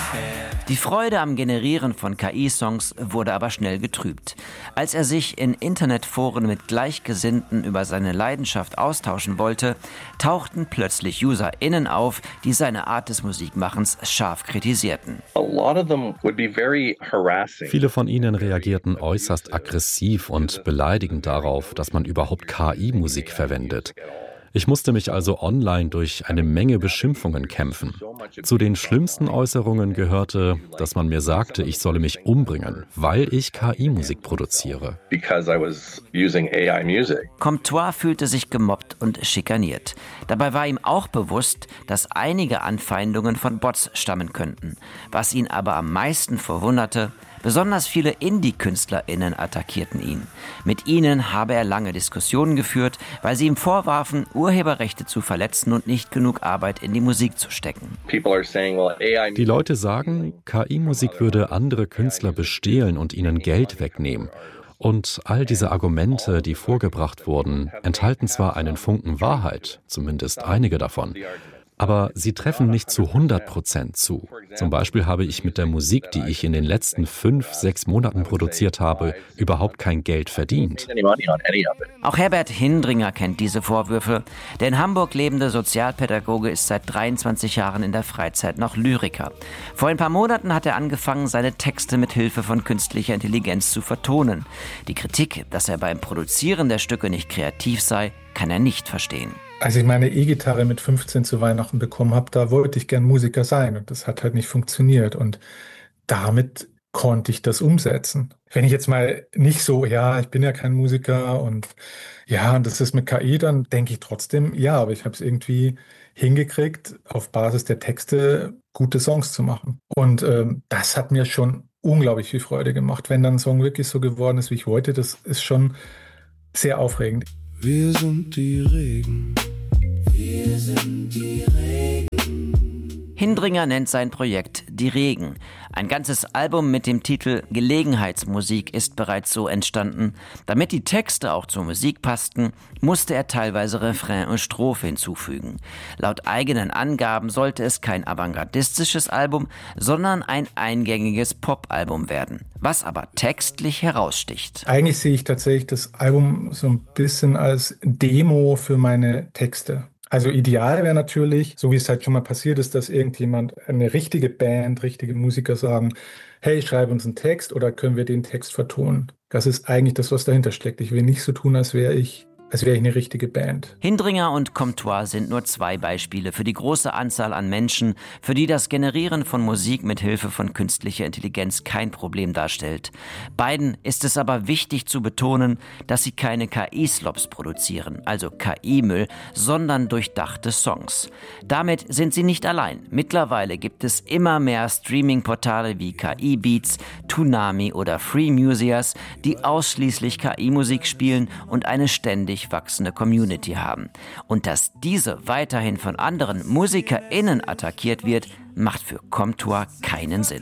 Die Freude am Generieren von KI-Songs wurde aber schnell getrübt. Als er sich in Internetforen mit Gleichgesinnten über seine Leidenschaft austauschen wollte, tauchten plötzlich UserInnen auf, die seine Art des Musikmachens scharf kritisierten. Viele von ihnen reagierten äußerst aggressiv und beleidigend darauf, dass man überhaupt KI-Musik verwendet. Ich musste mich also online durch eine Menge Beschimpfungen kämpfen. Zu den schlimmsten Äußerungen gehörte, dass man mir sagte, ich solle mich umbringen, weil ich KI-Musik produziere. Comptoir fühlte sich gemobbt und schikaniert. Dabei war ihm auch bewusst, dass einige Anfeindungen von Bots stammen könnten. Was ihn aber am meisten verwunderte: besonders viele Indie-KünstlerInnen attackierten ihn. Mit ihnen habe er lange Diskussionen geführt, weil sie ihm vorwarfen, Urheberrechte zu verletzen und nicht genug Arbeit in die Musik zu stecken. Die Leute sagen, KI-Musik würde andere Künstler bestehlen und ihnen Geld wegnehmen. Und all diese Argumente, die vorgebracht wurden, enthalten zwar einen Funken Wahrheit, zumindest einige davon, aber sie treffen nicht zu 100% zu. Zum Beispiel habe ich mit der Musik, die ich in den letzten 5-6 Monaten produziert habe, überhaupt kein Geld verdient. Auch Herbert Hindringer kennt diese Vorwürfe. Der in Hamburg lebende Sozialpädagoge ist seit 23 Jahren in der Freizeit noch Lyriker. Vor ein paar Monaten hat er angefangen, seine Texte mit Hilfe von künstlicher Intelligenz zu vertonen. Die Kritik, dass er beim Produzieren der Stücke nicht kreativ sei, kann er nicht verstehen. Als ich meine E-Gitarre mit 15 zu Weihnachten bekommen habe, da wollte ich gern Musiker sein und das hat halt nicht funktioniert und damit konnte ich das umsetzen. Wenn ich jetzt mal nicht so, ja, ich bin ja kein Musiker und ja, und das ist mit KI, dann denke ich trotzdem, ja, aber ich habe es irgendwie hingekriegt, auf Basis der Texte gute Songs zu machen. Und das hat mir schon unglaublich viel Freude gemacht. Wenn dann ein Song wirklich so geworden ist, wie ich wollte, das ist schon sehr aufregend. Wir sind die Regen. Wir sind die Regen. Hindringer nennt sein Projekt Die Regen. Ein ganzes Album mit dem Titel Gelegenheitsmusik ist bereits so entstanden. Damit die Texte auch zur Musik passten, musste er teilweise Refrain und Strophe hinzufügen. Laut eigenen Angaben sollte es kein avantgardistisches Album, sondern ein eingängiges Pop-Album werden, was aber textlich heraussticht. Eigentlich sehe ich tatsächlich das Album so ein bisschen als Demo für meine Texte. Also ideal wäre natürlich, so wie es halt schon mal passiert ist, dass irgendjemand, eine richtige Band, richtige Musiker sagen, hey, schreib uns einen Text oder können wir den Text vertonen. Das ist eigentlich das, was dahinter steckt. Ich will nicht so tun, als wäre ich eine richtige Band. Hindringer und Comptoir sind nur 2 Beispiele für die große Anzahl an Menschen, für die das Generieren von Musik mit Hilfe von künstlicher Intelligenz kein Problem darstellt. Beiden ist es aber wichtig zu betonen, dass sie keine KI-Slops produzieren, also KI-Müll, sondern durchdachte Songs. Damit sind sie nicht allein. Mittlerweile gibt es immer mehr Streaming-Portale wie KI-Beats, Toonami oder Free Museas, die ausschließlich KI-Musik spielen und eine ständig wachsende Community haben. Und dass diese weiterhin von anderen MusikerInnen attackiert wird, macht für Comptoir keinen Sinn.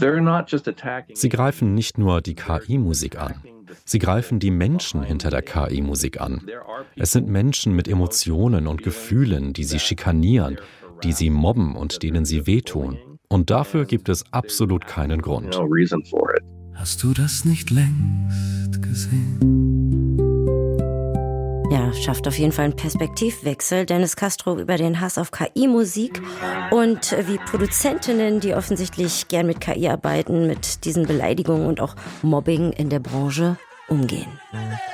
Sie greifen nicht nur die KI-Musik an. Sie greifen die Menschen hinter der KI-Musik an. Es sind Menschen mit Emotionen und Gefühlen, die sie schikanieren, die sie mobben und denen sie wehtun. Und dafür gibt es absolut keinen Grund. Hast du das nicht längst gesehen? Ja, schafft auf jeden Fall einen Perspektivwechsel. Dennis Castro über den Hass auf KI-Musik und wie Produzentinnen, die offensichtlich gern mit KI arbeiten, mit diesen Beleidigungen und auch Mobbing in der Branche umgehen.